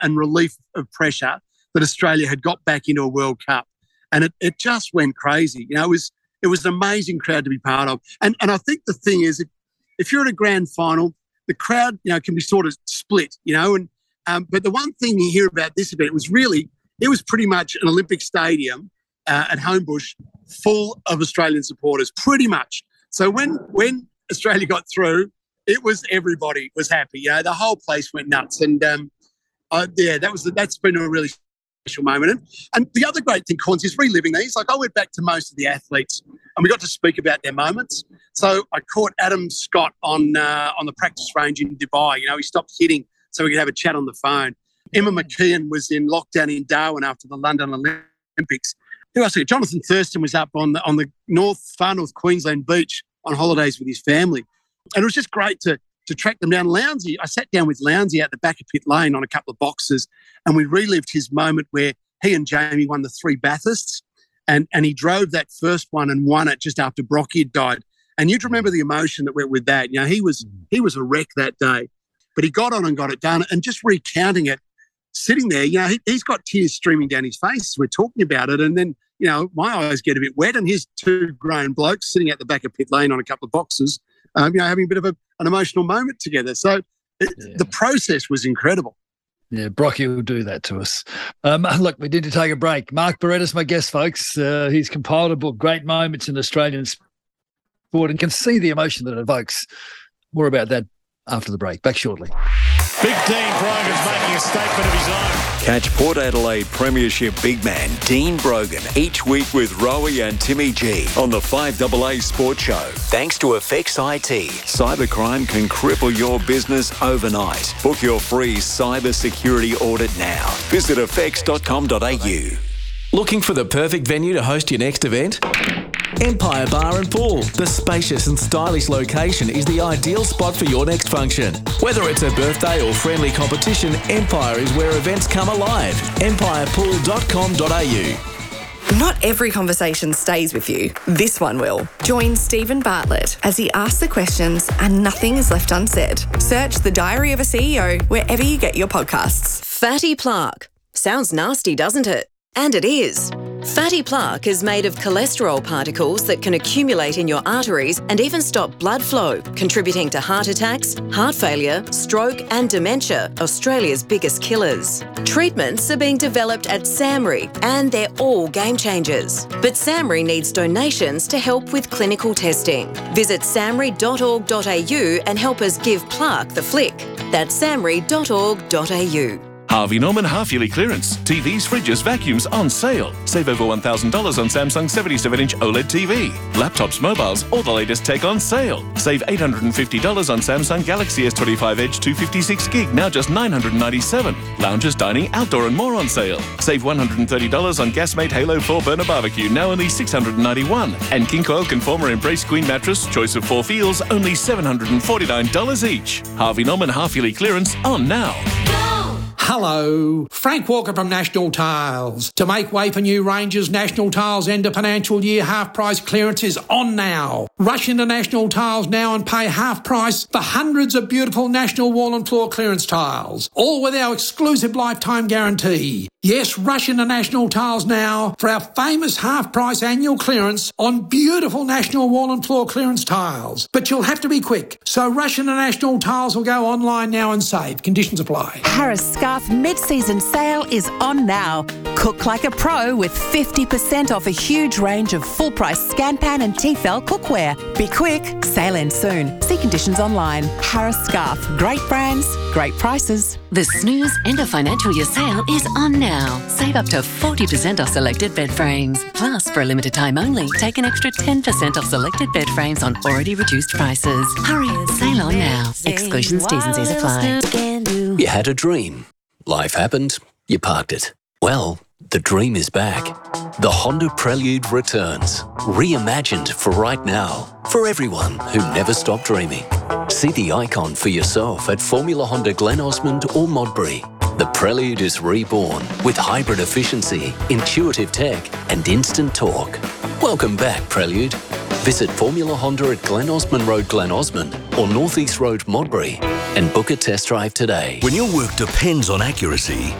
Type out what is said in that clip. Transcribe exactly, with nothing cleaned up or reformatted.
and relief of pressure that Australia had got back into a World Cup. And it, it just went crazy. You know, it was it was an amazing crowd to be part of. And and I think the thing is, if, if you're at a grand final, the crowd, you know, can be sort of split, you know. And um, but the one thing you hear about this event was really, it was pretty much an Olympic stadium uh, at Homebush full of Australian supporters, pretty much. So when when Australia got through, it was everybody was happy. You know, the whole place went nuts. And um, uh, yeah, that was that's been a really special moment. And, and the other great thing, Corns, is reliving these. Like I went back to most of the athletes, and we got to speak about their moments. So I caught Adam Scott on uh, on the practice range in Dubai. You know, he stopped hitting so we could have a chat on the phone. Emma McKeon was in lockdown in Darwin after the London Olympics. Who else? Jonathan Thurston was up on the on the North Far North Queensland beach on holidays with his family. And it was just great to to track them down. Lowndesy, I sat down with Lowndesy at the back of pit lane on a couple of boxes, and we relived his moment where he and Jamie won the three Bathursts, and, and he drove that first one and won it just after Brocky had died. And you'd remember the emotion that went with that. You know, he was he was a wreck that day, but he got on and got it done. And just recounting it, sitting there, you know, he, he's got tears streaming down his face as we're talking about it. And then, you know, my eyes get a bit wet, and here's two grown blokes sitting at the back of pit lane on a couple of boxes, um, you know, having a bit of a, an emotional moment together. So it, yeah. the process was incredible. Yeah, Brocky will do that to us. Um, look, we need to take a break. Mark Barretta's my guest, folks. Uh, he's compiled a book, Great Moments in Australian Sport, and can see the emotion that it evokes. More about that after the break. Back shortly. Big Dean Brogan's making a statement of his own. Catch Port Adelaide Premiership big man Dean Brogan each week with Rowie and Timmy G on the five A A Sports Show. Thanks to Effects I T. Cybercrime can cripple your business overnight. Book your free cyber security audit now. Visit effects dot com dot a u. Looking for the perfect venue to host your next event? Empire Bar and Pool. The spacious and stylish location is the ideal spot for your next function. Whether it's a birthday or friendly competition, Empire is where events come alive. empire pool dot com dot a u. Not every conversation stays with you. This one will. Join Stephen Bartlett as he asks the questions and nothing is left unsaid. Search The Diary of a C E O wherever you get your podcasts. Fatty plaque. Sounds nasty, doesn't it? And it is. Fatty plaque is made of cholesterol particles that can accumulate in your arteries and even stop blood flow, contributing to heart attacks, heart failure, stroke and dementia, Australia's biggest killers. Treatments are being developed at SAMRI and they're all game changers. But SAMRI needs donations to help with clinical testing. Visit samri dot org dot a u and help us give plaque the flick. That's samri dot org dot a u. Harvey Norman half-yearly clearance. T Vs, fridges, vacuums on sale. Save over one thousand dollars on Samsung seventy-seven inch OLED T V. Laptops, mobiles, all the latest tech on sale. Save eight hundred fifty dollars on Samsung Galaxy S twenty-five Edge two fifty-six gig, now just nine hundred ninety-seven dollars. Lounges, dining, outdoor and more on sale. Save one hundred thirty dollars on Gasmate Halo four burner barbecue, now only six hundred ninety-one dollars. And King Coil Conformer Embrace Queen mattress, choice of four feels, only seven hundred forty-nine dollars each. Harvey Norman half-yearly clearance on now. Hello, Frank Walker from National Tiles. To make way for new ranges, National Tiles end of financial year half price clearance is on now. Rush into National Tiles now and pay half price for hundreds of beautiful National wall and floor clearance tiles, all with our exclusive lifetime guarantee. Yes, rush into National Tiles now for our famous half price annual clearance on beautiful National wall and floor clearance tiles. But you'll have to be quick, so rush into National Tiles or go online now and save. Conditions apply. Harris Scarf mid-season sale is on now. Cook like a pro with fifty percent off a huge range of full-price Scanpan and Tefal cookware. Be quick, sale ends soon. See conditions online. Harris Scarf, great brands, great prices. The Snooze end of financial year sale is on now. Save up to forty percent off selected bed frames. Plus, for a limited time only, take an extra ten percent off selected bed frames on already reduced prices. Hurry, sale on now. Exclusions, T's and C's apply. You had a dream. Life happened. You parked it. Well, the dream is back. The Honda Prelude returns. Reimagined for right now. For everyone who never stopped dreaming. See the icon for yourself at Formula Honda Glen Osmond or Modbury. The Prelude is reborn with hybrid efficiency, intuitive tech and instant torque. Welcome back, Prelude. Visit Formula Honda at Glen Osmond Road, Glen Osmond or North East Road, Modbury. and book a test drive today. When your work depends on accuracy,